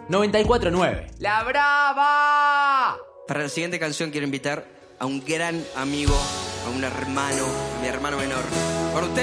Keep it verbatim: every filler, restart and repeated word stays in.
noventa y cuatro nueve. ¡La Brava! Para la siguiente canción quiero invitar a un gran amigo, a un hermano, mi hermano menor. Con ustedes.